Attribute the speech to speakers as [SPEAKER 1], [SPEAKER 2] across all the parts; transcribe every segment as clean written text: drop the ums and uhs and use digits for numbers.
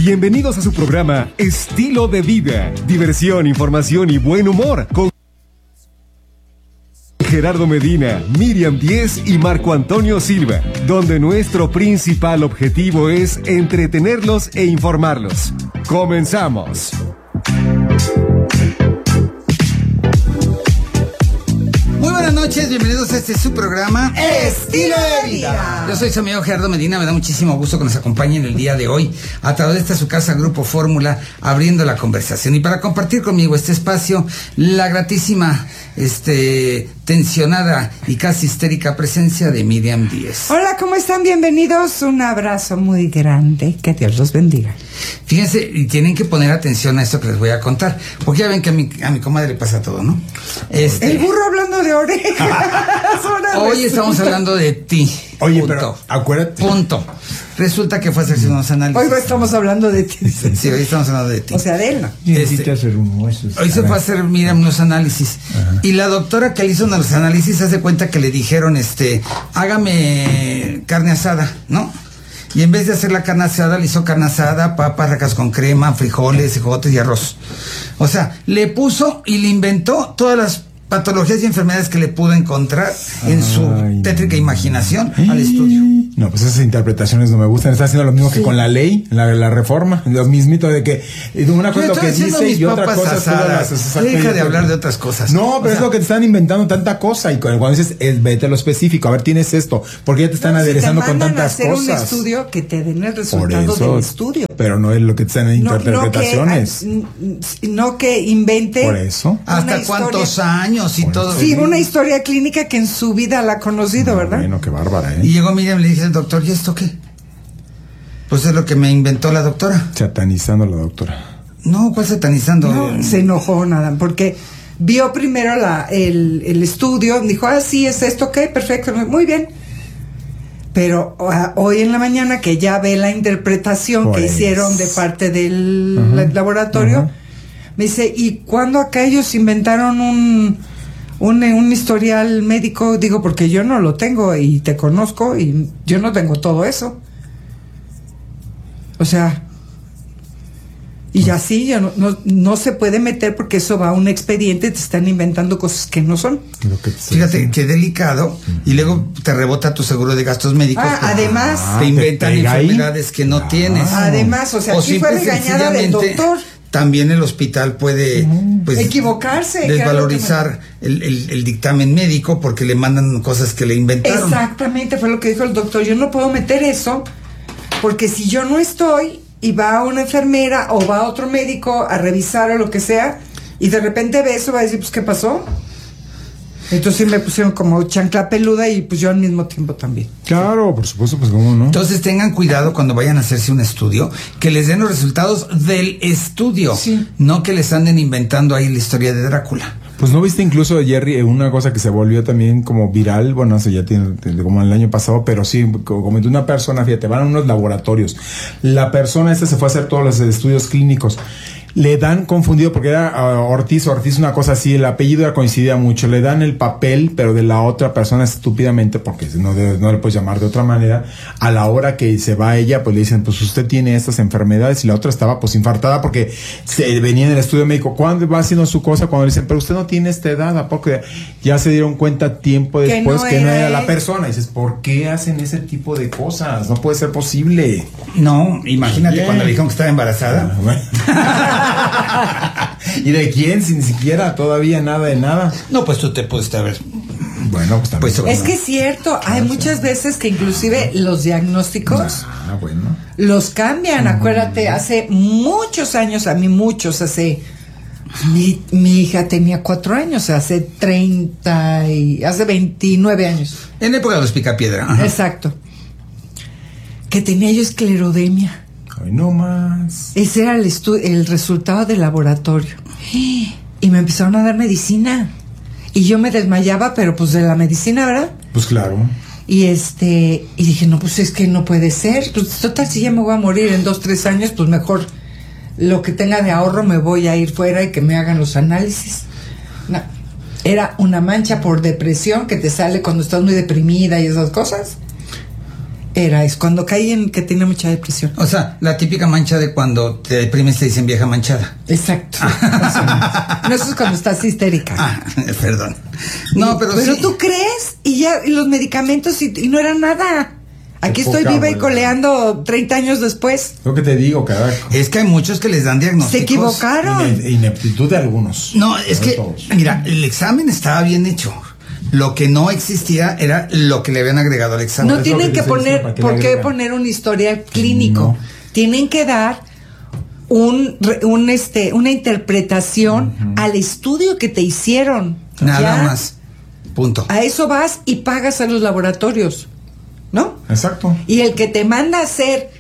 [SPEAKER 1] Bienvenidos a su programa Estilo de Vida. Diversión, información y buen humor con Gerardo Medina, Miriam Díez y Marco Antonio Silva, donde nuestro principal objetivo es entretenerlos e informarlos. ¡Comenzamos!
[SPEAKER 2] Muy buenas noches, bienvenidos a este su programa
[SPEAKER 3] Estilo de Vida.
[SPEAKER 2] Yo soy su amigo Gerardo Medina, me da muchísimo gusto que nos acompañen el día de hoy a través de esta su casa Grupo Fórmula, abriendo la conversación. Y para compartir conmigo este espacio, la gratísima, tensionada y casi histérica presencia de Miriam Díez.
[SPEAKER 3] Hola, ¿cómo están? Bienvenidos, un abrazo muy grande, que Dios los bendiga.
[SPEAKER 2] Fíjense, y tienen que poner atención a esto que les voy a contar, porque ya ven que a mi comadre le pasa todo, ¿no?
[SPEAKER 3] El burro hablando de orejas.
[SPEAKER 2] Hoy estamos hablando de ti.
[SPEAKER 4] Oye,
[SPEAKER 2] punto.
[SPEAKER 4] pero acuérdate.
[SPEAKER 2] Punto. Resulta que fue a hacerse unos análisis.
[SPEAKER 3] Hoy estamos hablando de ti.
[SPEAKER 2] Sí, hoy estamos hablando de ti.
[SPEAKER 3] O sea, de él, ¿no?
[SPEAKER 4] Necesita hacer uno.
[SPEAKER 2] Hoy se fue a hacer, mira, unos análisis. Ajá. Y la doctora que le hizo unos análisis se hace cuenta que le dijeron, hágame carne asada, ¿no? Y en vez de hacer la carne asada, le hizo carne asada, papas, racas con crema, frijoles, ejotes y arroz. O sea, le puso y le inventó todas las patologías y enfermedades que le pudo encontrar en su tétrica imaginación al estudio.
[SPEAKER 4] No, pues esas interpretaciones no me gustan. Está haciendo lo mismo que con la ley, la reforma. Lo mismito de que una cosa es lo que dice y otra cosa es todas las...
[SPEAKER 2] Deja de hablar de otras cosas.
[SPEAKER 4] No, pero es lo que te están inventando tanta cosa. Y cuando dices, vete a lo específico. A ver, tienes esto. ¿Por qué te están aderezando con tantas cosas?
[SPEAKER 3] Un estudio que te den el resultado del estudio.
[SPEAKER 4] Pero no es lo que te están en interpretaciones.
[SPEAKER 3] No que invente.
[SPEAKER 4] Por eso.
[SPEAKER 2] ¿Hasta cuántos años y todo?
[SPEAKER 3] Sí, una historia clínica que en su vida la ha conocido, ¿verdad?
[SPEAKER 4] Bueno, qué bárbara, ¿eh?
[SPEAKER 2] Y llegó Miriam y le dije al doctor, ¿y esto qué? Pues es lo que me inventó la doctora.
[SPEAKER 4] Satanizando a la doctora.
[SPEAKER 2] No, ¿cuál satanizando?
[SPEAKER 3] No, se enojó nada, porque vio primero el estudio, dijo, sí, es esto, ok, perfecto, muy bien. Pero hoy en la mañana que ya ve la interpretación que hicieron de parte del laboratorio, me dice, ¿y cuándo acá ellos inventaron un historial médico? Digo, porque yo no lo tengo y te conozco y yo no tengo todo eso. O sea, y así ya no se puede meter porque eso va a un expediente, te están inventando cosas que no son.
[SPEAKER 2] Fíjate, qué delicado. Y luego te rebota tu seguro de gastos médicos.
[SPEAKER 3] Además.
[SPEAKER 2] Te inventan enfermedades que no tienes.
[SPEAKER 3] Además, o sea, aquí fue regañada del doctor.
[SPEAKER 2] También el hospital puede
[SPEAKER 3] equivocarse,
[SPEAKER 2] desvalorizar el dictamen médico porque le mandan cosas que le inventaron.
[SPEAKER 3] Exactamente, fue lo que dijo el doctor. Yo no puedo meter eso porque si yo no estoy y va una enfermera o va otro médico a revisar o lo que sea y de repente ve eso, va a decir, pues, ¿qué pasó? Entonces me pusieron como chancla peluda y pues yo al mismo tiempo también.
[SPEAKER 4] Claro, por supuesto, pues cómo no.
[SPEAKER 2] Entonces tengan cuidado cuando vayan a hacerse un estudio, que les den los resultados del estudio, no que les anden inventando ahí la historia de Drácula.
[SPEAKER 4] Pues no viste incluso, Jerry, una cosa que se volvió también como viral, bueno, hace ya tiene como el año pasado, pero sí, comentó una persona, fíjate, van a unos laboratorios. La persona esta se fue a hacer todos los estudios clínicos. Le dan confundido porque era Ortiz, una cosa así, el apellido coincidía mucho. Le dan el papel, pero de la otra persona estúpidamente, porque no le puedes llamar de otra manera. A la hora que se va ella, pues le dicen, pues usted tiene estas enfermedades, y la otra estaba pues infartada porque venía en el estudio médico. ¿Cuándo va haciendo su cosa? Cuando le dicen, pero usted no tiene esta edad, ¿a poco? Ya se dieron cuenta tiempo después que no era la persona. Y dices, ¿por qué hacen ese tipo de cosas? No puede ser posible.
[SPEAKER 2] No, imagínate cuando le dijeron que estaba embarazada.
[SPEAKER 4] ¿Y de quién? Si ni siquiera todavía nada de nada.
[SPEAKER 2] No, pues tú te puedes haber.
[SPEAKER 4] Bueno, pues también.
[SPEAKER 3] Es que es cierto, hay muchas veces que inclusive los diagnósticos los cambian. Acuérdate, hace muchos años, mi hija tenía 4 años, hace 29 años.
[SPEAKER 2] En la época de los Picapiedra. Ajá.
[SPEAKER 3] Exacto. Que tenía yo esclerodemia.
[SPEAKER 4] Ay, no más.
[SPEAKER 3] Ese era el resultado del laboratorio. Y me empezaron a dar medicina. Y yo me desmayaba, pero pues de la medicina, ¿verdad?
[SPEAKER 4] Pues claro.
[SPEAKER 3] Y y dije, no, pues es que no puede ser. Pues total, si ya me voy a morir en 2-3 años, pues mejor lo que tenga de ahorro me voy a ir fuera y que me hagan los análisis. No, era una mancha por depresión que te sale cuando estás muy deprimida y esas cosas. Es cuando caí en que tenía mucha depresión.
[SPEAKER 2] O sea, la típica mancha de cuando te deprimes te dicen vieja manchada.
[SPEAKER 3] Exacto. No, eso es cuando estás histérica.
[SPEAKER 2] Perdón. No, pero sí.
[SPEAKER 3] tú crees y los medicamentos y no era nada. Aquí estoy viva y coleando 30 años después.
[SPEAKER 4] Lo que te digo, carajo.
[SPEAKER 2] Es que hay muchos que les dan diagnósticos.
[SPEAKER 3] Se equivocaron.
[SPEAKER 4] Ineptitud de algunos.
[SPEAKER 2] No, es que,
[SPEAKER 4] todos.
[SPEAKER 2] mira, el examen estaba bien hecho. Lo que no existía era lo que le habían agregado al examen.
[SPEAKER 3] No tienen que poner, ¿por qué poner un historial clínico? No. Tienen que dar una interpretación al estudio que te hicieron.
[SPEAKER 2] Nada más. Punto.
[SPEAKER 3] A eso vas y pagas a los laboratorios, ¿no?
[SPEAKER 4] Exacto.
[SPEAKER 3] Y el que te manda a hacer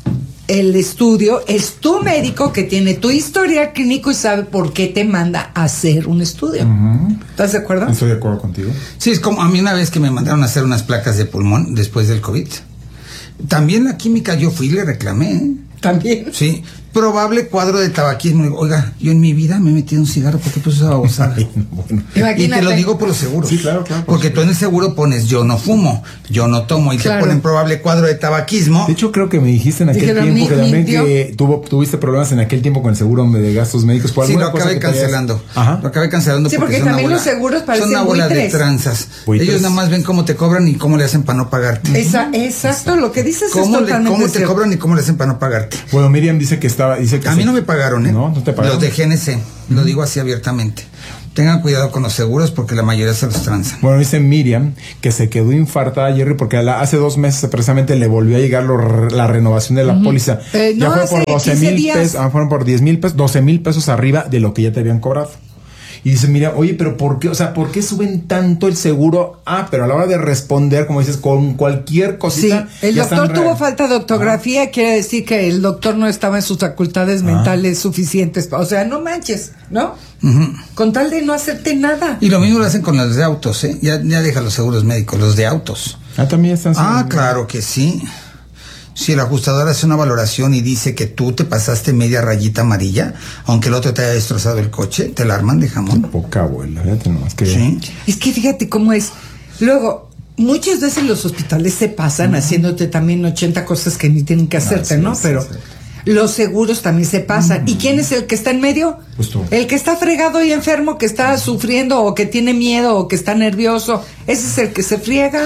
[SPEAKER 3] el estudio es tu médico que tiene tu historial clínico y sabe por qué te manda a hacer un estudio. ¿Estás de acuerdo?
[SPEAKER 4] Estoy de acuerdo contigo.
[SPEAKER 2] Sí, es como a mí una vez que me mandaron a hacer unas placas de pulmón después del COVID. También la química yo fui y le reclamé, ¿eh?
[SPEAKER 3] También.
[SPEAKER 2] Sí. Probable cuadro de tabaquismo. Digo, oiga, yo en mi vida me he metido un cigarro porque puse esa babosada.
[SPEAKER 4] Bueno.
[SPEAKER 2] Y te lo digo por los seguros.
[SPEAKER 4] Sí, claro.
[SPEAKER 2] Porque tú en el seguro pones yo no fumo, yo no tomo y te ponen probable cuadro de tabaquismo.
[SPEAKER 4] De hecho, creo que me dijiste en aquel tiempo que también que tuviste problemas en aquel tiempo con el seguro de gastos médicos.
[SPEAKER 2] Sí, lo acabé cancelando.
[SPEAKER 4] Ajá.
[SPEAKER 2] Lo acabé cancelando.
[SPEAKER 3] Sí, porque también los seguros parecen
[SPEAKER 2] son una bola de tranzas. Ellos nada más ven cómo te cobran y cómo le hacen para no pagarte.
[SPEAKER 3] Exacto, lo que dices es totalmente
[SPEAKER 2] cómo te cobran y cómo le hacen para no pagarte.
[SPEAKER 4] Bueno, Miriam dice que a mí
[SPEAKER 2] no me pagaron, ¿eh?
[SPEAKER 4] No te pagaron.
[SPEAKER 2] Los de GNC, lo digo así abiertamente. Tengan cuidado con los seguros porque la mayoría se los transan.
[SPEAKER 4] Bueno, dice Miriam que se quedó infartada, Jerry, porque hace 2 meses precisamente le volvió a llegar la renovación de la póliza.
[SPEAKER 3] Ya
[SPEAKER 4] fue por 12,000 pesos, fueron por 10,000 pesos, 12,000 pesos arriba de lo que ya te habían cobrado. Y dice, mira, oye, pero ¿por qué? O sea, ¿por qué suben tanto el seguro? Pero a la hora de responder, como dices, con cualquier cosita.
[SPEAKER 3] Sí, el doctor tuvo falta de ortografía, quiere decir que el doctor no estaba en sus facultades mentales suficientes. O sea, no manches, ¿no? Con tal de no hacerte nada.
[SPEAKER 2] Y lo mismo lo hacen con los de autos, ¿eh? Ya deja los seguros médicos, los de autos.
[SPEAKER 4] También están.
[SPEAKER 2] Claro que sí. Si el ajustador hace una valoración y dice que tú te pasaste media rayita amarilla, aunque el otro te haya destrozado el coche, te la arman de jamón.
[SPEAKER 4] Poca abuela, fíjate nomás que...
[SPEAKER 2] Sí.
[SPEAKER 3] Es que fíjate cómo es. Luego, muchas veces los hospitales se pasan haciéndote también 80 cosas que ni tienen que hacerte, ¿no? Pero los seguros también se pasan. ¿Y quién es el que está en medio?
[SPEAKER 4] Pues tú.
[SPEAKER 3] El que está fregado y enfermo, que está sufriendo o que tiene miedo o que está nervioso. Ese es el que se friega.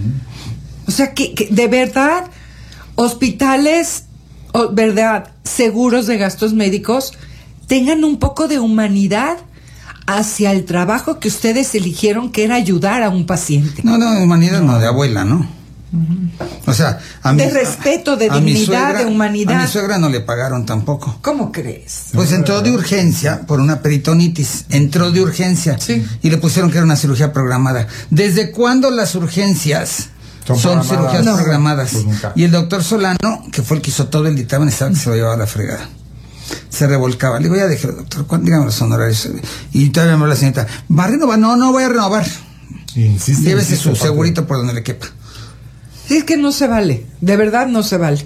[SPEAKER 3] O sea, que de verdad... Hospitales, verdad, seguros de gastos médicos, tengan un poco de humanidad hacia el trabajo que ustedes eligieron, que era ayudar a un paciente.
[SPEAKER 2] No, humanidad no, de abuela, ¿no? O sea,
[SPEAKER 3] de respeto, de dignidad, de humanidad.
[SPEAKER 2] A mi suegra no le pagaron tampoco.
[SPEAKER 3] ¿Cómo crees?
[SPEAKER 2] Pues entró de urgencia por una peritonitis. Entró de urgencia.
[SPEAKER 3] Sí.
[SPEAKER 2] Y le pusieron que era una cirugía programada. ¿Desde cuándo las urgencias son cirugías programadas?
[SPEAKER 4] Pues nunca.
[SPEAKER 2] Y el doctor Solano, que fue el que hizo todo el dictamen, estaba que se lo llevaba a la fregada. Se revolcaba. Le digo, ya dejé, doctor, dígame los honorarios. Y todavía me habló la señorita, ¿va a renovar? No voy a renovar. Llévese su segurito por donde le quepa.
[SPEAKER 3] Sí, es que no se vale. De verdad no se vale.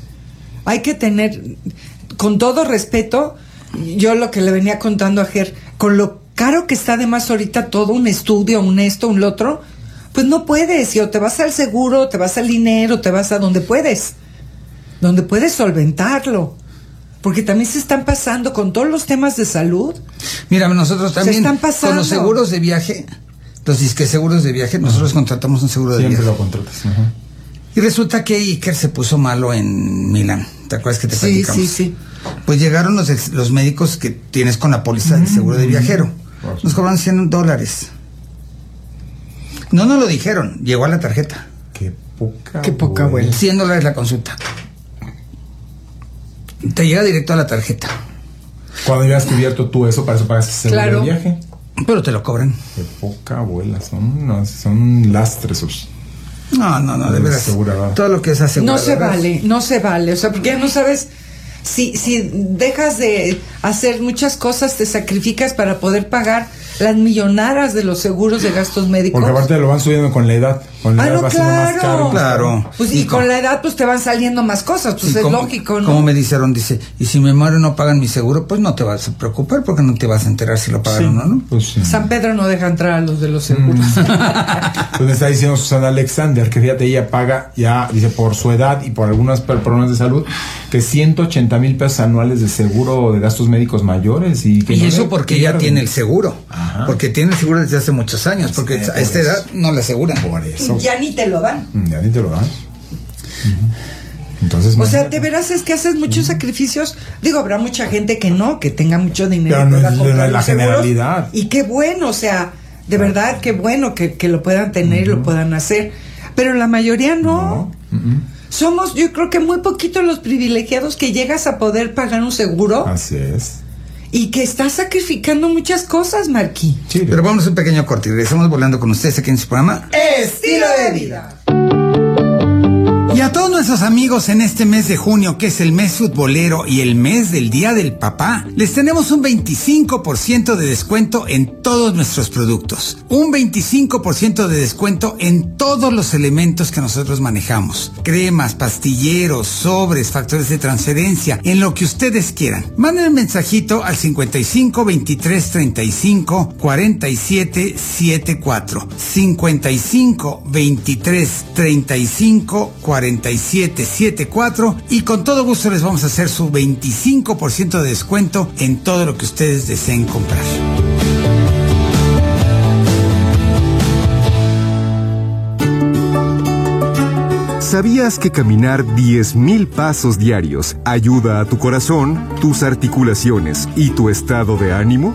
[SPEAKER 3] Hay que tener, con todo respeto, yo lo que le venía contando a Ger, con lo caro que está además ahorita todo, un estudio, un esto, un lo otro, pues no puedes, y o te vas al seguro, te vas al dinero, te vas a donde puedes solventarlo, porque también se están pasando con todos los temas de salud.
[SPEAKER 2] Mira, nosotros también
[SPEAKER 3] se están pasando.
[SPEAKER 2] Con los seguros de viaje, los disque seguros de viaje, nosotros contratamos un seguro de
[SPEAKER 4] Siempre
[SPEAKER 2] viaje.
[SPEAKER 4] Siempre lo contratas.
[SPEAKER 2] Y resulta que Iker se puso malo en Milán. ¿Te acuerdas que te platicamos?
[SPEAKER 3] Sí.
[SPEAKER 2] Pues llegaron los médicos que tienes con la póliza del seguro de viajero. Nos cobraron $100. No nos lo dijeron, llegó a la tarjeta.
[SPEAKER 4] Qué
[SPEAKER 3] poca abuela.
[SPEAKER 2] $100 la consulta. Te llega directo a la tarjeta.
[SPEAKER 4] Cuando ya has cubierto tú eso, para eso pagas seguro de viaje.
[SPEAKER 2] Pero te lo cobran.
[SPEAKER 4] Qué poca abuela, son lastres.
[SPEAKER 2] No, de veras. Todo lo que es asegurado.
[SPEAKER 3] No se vale. O sea, porque ya no sabes si dejas de hacer muchas cosas, te sacrificas para poder pagar las millonadas de los seguros de gastos médicos.
[SPEAKER 4] Porque aparte lo van subiendo con la edad. Con la edad
[SPEAKER 3] no,
[SPEAKER 4] va siendo más caro.
[SPEAKER 2] Claro.
[SPEAKER 3] Pues y con la edad pues te van saliendo más cosas, pues es lógico, ¿no?
[SPEAKER 2] Como me dijeron, dice, y si me muero y no pagan mi seguro, pues no te vas a preocupar porque no te vas a enterar si lo pagaron o no.
[SPEAKER 4] Pues sí.
[SPEAKER 3] San Pedro no deja entrar a los de los seguros.
[SPEAKER 4] Pues me está diciendo Susana Alexander que fíjate, ella paga ya, dice, por su edad y por algunos problemas de salud, que 180,000 pesos anuales de seguro de gastos médicos mayores. Y
[SPEAKER 2] eso porque ella tiene el seguro. Ajá. Porque tiene el seguro desde hace muchos años, porque a esta edad no le aseguran.
[SPEAKER 4] Por eso.
[SPEAKER 3] Ya ni te lo dan.
[SPEAKER 4] Ya ni te lo dan. Entonces,
[SPEAKER 3] o sea, de veras es que haces muchos sacrificios. Digo, habrá mucha gente que no, que tenga mucho dinero.
[SPEAKER 4] Pero no es la generalidad.
[SPEAKER 3] Y qué bueno, o sea, de verdad, qué bueno que lo puedan tener y lo puedan hacer. Pero la mayoría no. Somos, yo creo que muy poquitos los privilegiados que llegas a poder pagar un seguro.
[SPEAKER 4] Así es.
[SPEAKER 3] Y que estás sacrificando muchas cosas, Marquí.
[SPEAKER 2] Sí, pero vamos a un pequeño corte y regresamos volando con ustedes aquí en su programa
[SPEAKER 3] Estilo de Vida.
[SPEAKER 2] Y a todos nuestros amigos en este mes de junio, que es el mes futbolero y el mes del Día del Papá, les tenemos un 25% de descuento en todos nuestros productos. Un 25% de descuento en todos los elementos que nosotros manejamos. Cremas, pastilleros, sobres, factores de transferencia, en lo que ustedes quieran. Manden el mensajito al 55 23 35 47 74. 55 23 35 4774 y con todo gusto les vamos a hacer su 25% de descuento en todo lo que ustedes deseen comprar.
[SPEAKER 1] ¿Sabías que caminar 10,000 pasos diarios ayuda a tu corazón, tus articulaciones y tu estado de ánimo?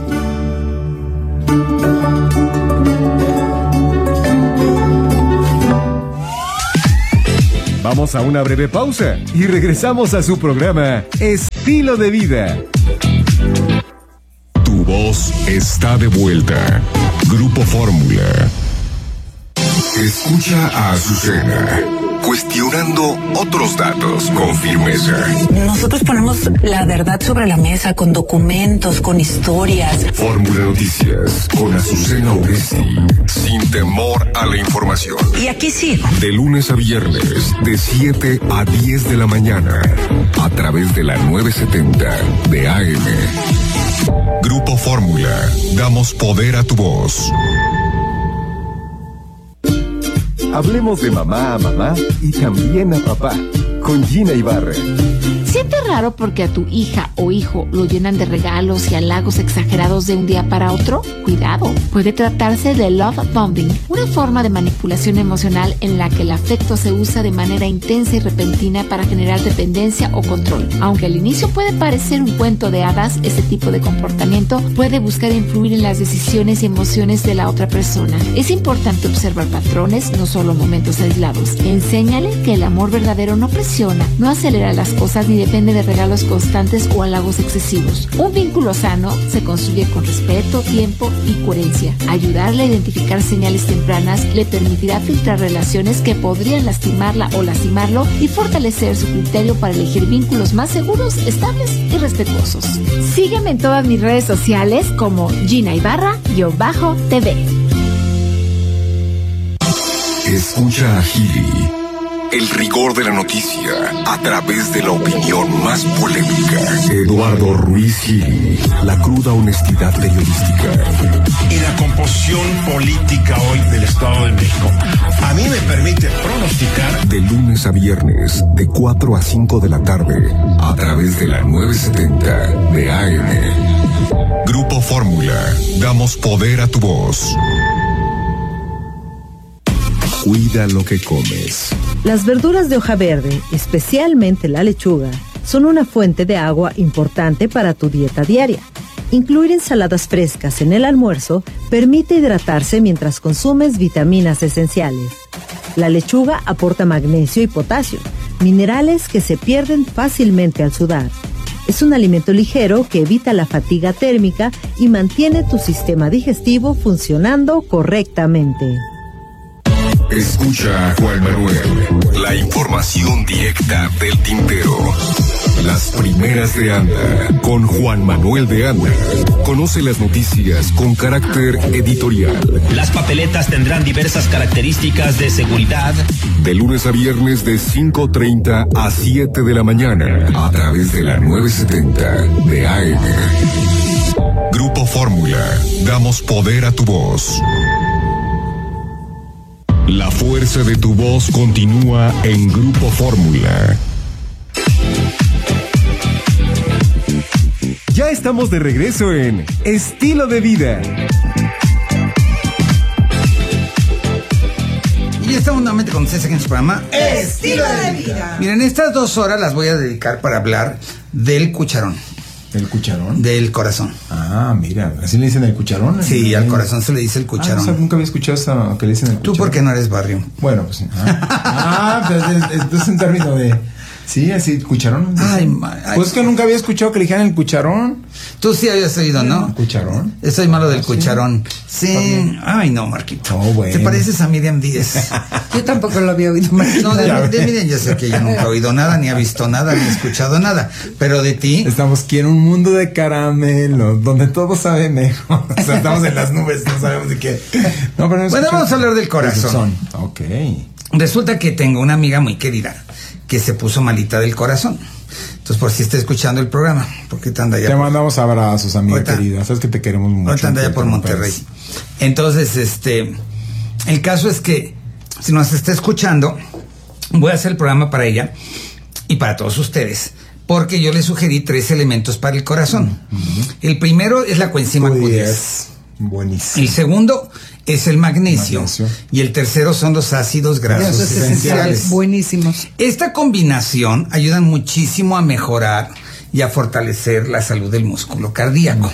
[SPEAKER 1] Vamos a una breve pausa y regresamos a su programa Estilo de Vida.
[SPEAKER 5] Tu voz está de vuelta. Grupo Fórmula. Escucha a Azucena, cuestionando otros datos con firmeza.
[SPEAKER 6] Nosotros ponemos la verdad sobre la mesa con documentos, con historias.
[SPEAKER 5] Fórmula Noticias con Azucena Uresti, sin temor a la información.
[SPEAKER 6] Y aquí sigo.
[SPEAKER 5] De lunes a viernes, de 7 a 10 de la mañana, a través de la 970 de AM. Grupo Fórmula, damos poder a tu voz.
[SPEAKER 1] Hablemos de mamá a mamá y también a papá, con Gina Ibarra.
[SPEAKER 7] ¿Sientes raro porque a tu hija o hijo lo llenan de regalos y halagos exagerados de un día para otro? Cuidado, puede tratarse de love bombing, una forma de manipulación emocional en la que el afecto se usa de manera intensa y repentina para generar dependencia o control. Aunque al inicio puede parecer un cuento de hadas, este tipo de comportamiento puede buscar influir en las decisiones y emociones de la otra persona. Es importante observar patrones, no solo momentos aislados. Enséñale que el amor verdadero no presiona, no acelera las cosas ni depende de regalos constantes o halagos excesivos. Un vínculo sano se construye con respeto, tiempo y coherencia. Ayudarle a identificar señales tempranas le permitirá filtrar relaciones que podrían lastimarla o lastimarlo y fortalecer su criterio para elegir vínculos más seguros, estables y respetuosos. Sígueme en todas mis redes sociales como Gina Ibarra-TV.
[SPEAKER 5] Escucha a Gili. El rigor de la noticia a través de la opinión más polémica. Eduardo Ruiz Gili, la cruda honestidad periodística.
[SPEAKER 8] Y la composición política hoy del Estado de México a mí me permite pronosticar.
[SPEAKER 5] De lunes a viernes, de 4 a 5 de la tarde, a través de la 970 de AM. Grupo Fórmula, damos poder a tu voz. Cuida lo que comes.
[SPEAKER 9] Las verduras de hoja verde, especialmente la lechuga, son una fuente de agua importante para tu dieta diaria. Incluir ensaladas frescas en el almuerzo permite hidratarse mientras consumes vitaminas esenciales. La lechuga aporta magnesio y potasio, minerales que se pierden fácilmente al sudar. Es un alimento ligero que evita la fatiga térmica y mantiene tu sistema digestivo funcionando correctamente.
[SPEAKER 5] Escucha a Juan Manuel, la información directa del tintero. Las primeras de Anda, con Juan Manuel de Anda. Conoce las noticias con carácter editorial.
[SPEAKER 10] Las papeletas tendrán diversas características de seguridad.
[SPEAKER 5] De lunes a viernes de 5:30 a 7 de la mañana, a través de la 970 de AM. Grupo Fórmula, damos poder a tu voz. La fuerza de tu voz continúa en Grupo Fórmula.
[SPEAKER 1] Ya estamos de regreso en Estilo de Vida.
[SPEAKER 2] Y estamos nuevamente con ustedes aquí en su programa
[SPEAKER 3] Estilo de Vida.
[SPEAKER 2] Miren, estas 2 horas las voy a dedicar para hablar del cucharón.
[SPEAKER 4] ¿El cucharón?
[SPEAKER 2] Del corazón.
[SPEAKER 4] Ah, mira, ¿así le dicen el cucharón?
[SPEAKER 2] Sí, al corazón se le dice el cucharón.
[SPEAKER 4] O sea, nunca había escuchado eso que le dicen el cucharón.
[SPEAKER 2] Tú porque no eres barrio.
[SPEAKER 4] Bueno, pues sí. Pues es un término de... Sí, así, cucharón. Pues que nunca había escuchado que le dijeran el cucharón.
[SPEAKER 2] Tú sí habías oído, ¿no?
[SPEAKER 4] ¿Cucharón?
[SPEAKER 2] Estoy malo del cucharón. Sí. Ay, no, Marquito.
[SPEAKER 4] Oh, bueno.
[SPEAKER 2] Te pareces a Miriam Díez.
[SPEAKER 3] Yo tampoco lo había oído, Marquito.
[SPEAKER 2] No, de Miriam ya sé que ella nunca ha oído nada, ni ha visto nada, ni ha escuchado nada. Pero de ti...
[SPEAKER 4] Estamos aquí en un mundo de caramelo, donde todo sabe mejor. O sea, estamos en las nubes, no sabemos de qué. No, pero
[SPEAKER 2] bueno, vamos a hablar del corazón.
[SPEAKER 4] Ok.
[SPEAKER 2] Resulta que tengo una amiga muy querida que se puso malita del corazón. Entonces, por si está escuchando el programa, porque te anda allá.
[SPEAKER 4] Te mandamos abrazos, amiga querida. Sabes que te queremos mucho.
[SPEAKER 2] Ahorita anda allá por Monterrey. Entonces, el caso es que, si nos está escuchando, voy a hacer el programa para ella y para todos ustedes, porque yo le sugerí 3 elementos para el corazón. El primero es la coenzima Q10.
[SPEAKER 4] Buenísimo.
[SPEAKER 2] El segundo es el magnesio. Y el tercero son los ácidos grasos esenciales.
[SPEAKER 3] Buenísimos.
[SPEAKER 2] Esta combinación ayuda muchísimo a mejorar y a fortalecer la salud del músculo cardíaco.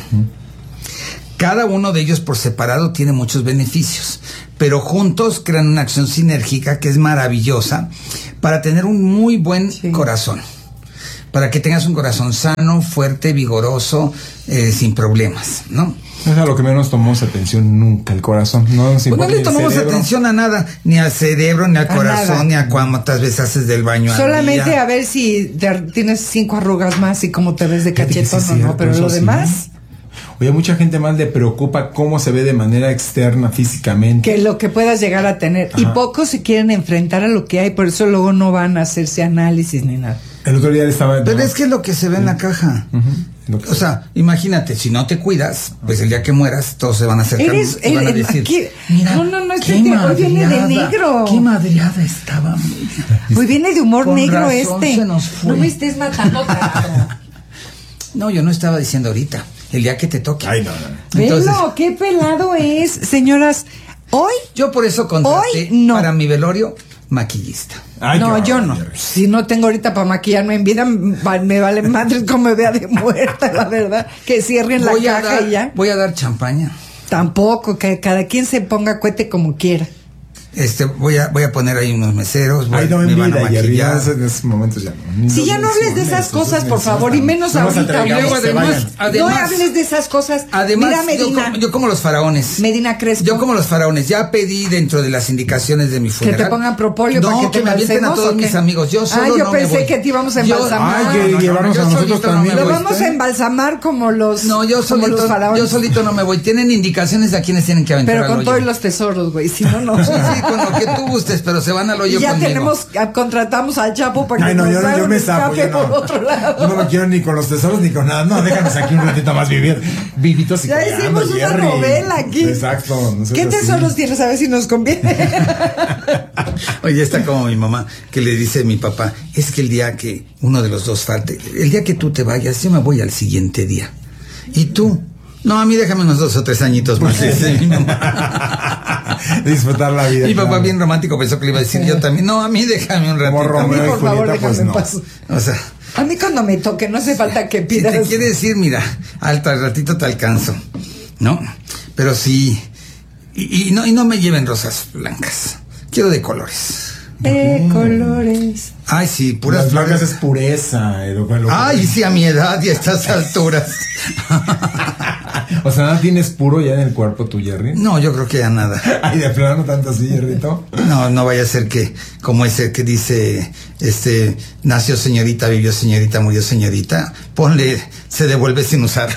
[SPEAKER 2] Cada uno de ellos por separado tiene muchos beneficios, pero juntos crean una acción sinérgica que es maravillosa para tener un muy buen corazón. Para que tengas un corazón sano, fuerte, vigoroso, sin problemas, ¿no?
[SPEAKER 4] Es a lo que menos tomamos atención nunca, el corazón. No
[SPEAKER 2] le tomamos atención a nada, ni al cerebro, ni al corazón, ni a cuántas veces haces del baño.
[SPEAKER 3] Solamente a ver si tienes 5 arrugas más y cómo te ves de cachetón o no, pero lo demás...
[SPEAKER 4] Oye, mucha gente más le preocupa cómo se ve de manera externa, físicamente.
[SPEAKER 3] Que lo que puedas llegar a tener. Ajá. Y pocos se quieren enfrentar a lo que hay, por eso luego no van a hacerse análisis ni nada.
[SPEAKER 4] El otro día estaba...
[SPEAKER 2] Pero es que es lo que se ve en la caja. O sea, imagínate, si no te cuidas, pues el día que mueras, todos se van a acercar y van a decir...
[SPEAKER 3] Mira, no, este hoy viene de negro.
[SPEAKER 2] Qué madreada estaba.
[SPEAKER 3] Hoy viene de humor negro
[SPEAKER 2] se nos fue.
[SPEAKER 3] No me estés matando tanto.
[SPEAKER 2] No, yo no estaba diciendo ahorita. El día que te toque.
[SPEAKER 4] Ay, no.
[SPEAKER 3] Entonces, velo, qué pelado es. Señoras, hoy...
[SPEAKER 2] Yo por eso contraté para mi velorio maquillista.
[SPEAKER 3] Ay, no, yo no. Si no tengo ahorita para maquillarme en vida, me vale madre como me vea de muerta, la verdad. Que cierren la caja y ya.
[SPEAKER 2] Voy a dar champaña.
[SPEAKER 3] Tampoco, que cada quien se ponga cohete como quiera.
[SPEAKER 2] Voy a poner ahí unos meseros.
[SPEAKER 4] Ay, no, me van a maquillar. En esos momentos ya no.
[SPEAKER 3] Si ya no hables de esas cosas, por favor, y menos ahorita.
[SPEAKER 2] Además,
[SPEAKER 3] no hables de esas cosas.
[SPEAKER 2] Además,
[SPEAKER 3] mira, Medina,
[SPEAKER 2] yo como los faraones.
[SPEAKER 3] Medina Crespo.
[SPEAKER 2] Yo como los faraones. Ya pedí dentro de las indicaciones de mi funeral.
[SPEAKER 3] Que te pongan propóleo para que te
[SPEAKER 2] me avienten a todos mis amigos. Yo solo
[SPEAKER 3] yo pensé que te íbamos a embalsamar.
[SPEAKER 4] Que llevarnos a nosotros también.
[SPEAKER 3] Lo vamos a embalsamar como los faraones.
[SPEAKER 2] Yo solito no me voy. Tienen indicaciones de a quienes tienen que aventar al hoyo.
[SPEAKER 3] Pero con todos los tesoros, güey. Si no, no.
[SPEAKER 2] Sí, con lo que tú gustes, pero se van al hoyo conmigo.
[SPEAKER 3] Contratamos al Chapo para que
[SPEAKER 4] yo me sapo,
[SPEAKER 3] por otro lado.
[SPEAKER 4] Yo no me quiero ni con los tesoros ni con nada. No, déjanos aquí un ratito más vivir. Vivitos y
[SPEAKER 3] ya hicimos una novela aquí.
[SPEAKER 4] Exacto.
[SPEAKER 3] ¿Qué tesoros tienes? A ver si nos conviene.
[SPEAKER 2] Oye, está como mi mamá, que le dice a mi papá, es que el día que uno de los dos falte, el día que tú te vayas, yo me voy al siguiente día. ¿Y tú? No, a mí déjame unos 2 o 3 añitos más, dice mi mamá.
[SPEAKER 4] Disfrutar la vida.
[SPEAKER 2] Mi papá bien romántico pensó que le iba a decir yo también. No, a mí déjame un ratito.
[SPEAKER 3] A mí, por favor, déjame en paz.
[SPEAKER 2] O sea,
[SPEAKER 3] a mí cuando me toque no hace falta que pidas.
[SPEAKER 2] Si te quiere decir, mira, al ratito te alcanzo, ¿no? Pero sí, y no me lleven rosas blancas. Quiero de colores.
[SPEAKER 3] Colores.
[SPEAKER 2] Ay, sí, puras
[SPEAKER 4] las blancas es pureza.
[SPEAKER 2] Ay, sí, a mi edad y a estas alturas.
[SPEAKER 4] O sea, ¿nada tienes puro ya en el cuerpo tu, Jerry?
[SPEAKER 2] No, yo creo que ya nada.
[SPEAKER 4] Ay, de plano tanto así, Jerrito.
[SPEAKER 2] No vaya a ser que, como ese que dice, nació señorita, vivió señorita, murió señorita, ponle, se devuelve sin usar.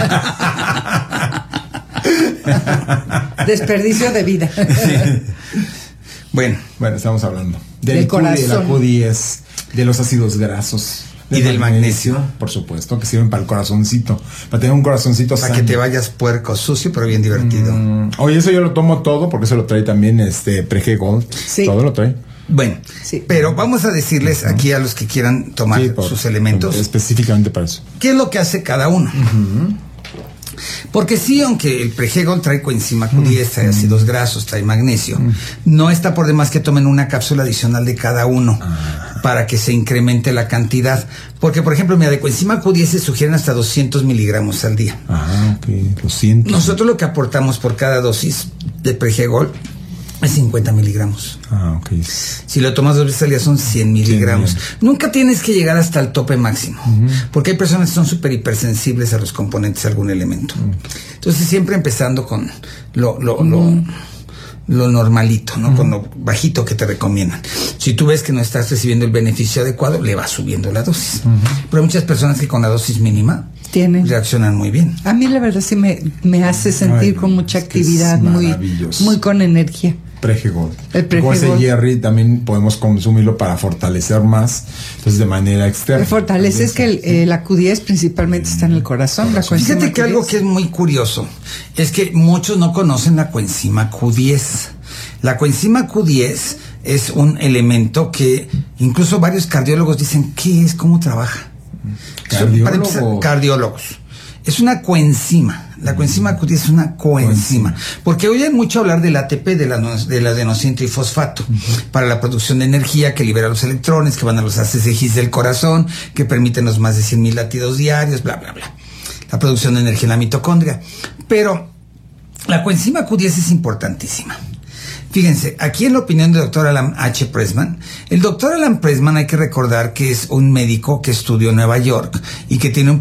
[SPEAKER 3] Desperdicio de vida.
[SPEAKER 2] Sí. Bueno,
[SPEAKER 4] estamos hablando
[SPEAKER 3] del corazón,
[SPEAKER 4] de la Q10, de los ácidos grasos.
[SPEAKER 2] Y del magnesio,
[SPEAKER 4] por supuesto, que sirven para el corazoncito, para tener un corazoncito
[SPEAKER 2] para
[SPEAKER 4] sano.
[SPEAKER 2] que te vayas puerco, sucio, pero bien divertido.
[SPEAKER 4] Oye, eso yo lo tomo todo, porque eso lo trae también Prege Gold.
[SPEAKER 3] Sí.
[SPEAKER 4] Todo lo trae.
[SPEAKER 2] Bueno,
[SPEAKER 3] sí.
[SPEAKER 2] Pero vamos a decirles aquí a los que quieran tomar sus elementos.
[SPEAKER 4] Específicamente para eso.
[SPEAKER 2] ¿Qué es lo que hace cada uno? Porque sí, aunque el Pregol trae coenzima Q10, trae ácidos grasos, trae magnesio, no está por demás que tomen una cápsula adicional de cada uno para que se incremente la cantidad. Porque, por ejemplo, mira, de coenzima Q10 se sugieren hasta 200 miligramos al día.
[SPEAKER 4] Ok, 200.
[SPEAKER 2] Nosotros lo que aportamos por cada dosis de Pregol es 50 miligramos.
[SPEAKER 4] Ok.
[SPEAKER 2] Si lo tomas 2 veces al día son 100 miligramos. 100. Nunca tienes que llegar hasta el tope máximo, porque hay personas que son súper hipersensibles a los componentes de algún elemento. Entonces siempre empezando con lo normalito, ¿no? Con lo bajito que te recomiendan. Si tú ves que no estás recibiendo el beneficio adecuado, le vas subiendo la dosis. Pero hay muchas personas que con la dosis mínima reaccionan muy bien.
[SPEAKER 3] A mí la verdad sí me hace sentir con mucha actividad, muy con energía.
[SPEAKER 4] Pregol.
[SPEAKER 3] El Pregol.
[SPEAKER 4] Ese Jerry también podemos consumirlo para fortalecer más, entonces de manera externa.
[SPEAKER 3] Fortalece es que la Q10 principalmente está en el corazón. La
[SPEAKER 2] Fíjate que algo que es muy curioso es que muchos no conocen la coenzima Q10. La coenzima Q10 es un elemento que incluso varios cardiólogos dicen, ¿qué es? ¿Cómo trabaja? Cardiólogos. Es una coenzima. La coenzima Q10 es una coenzima. Porque oyen mucho hablar del ATP, del adenosín trifosfato, para la producción de energía, que libera los electrones, que van a los haces de His del corazón, que permiten los más de 100,000 latidos diarios, bla, bla, bla. La producción de energía en la mitocondria. Pero la coenzima Q10 es importantísima. Fíjense, aquí en la opinión del doctor Alan H. Pressman, el doctor Alan Pressman hay que recordar que es un médico que estudió en Nueva York y que tiene un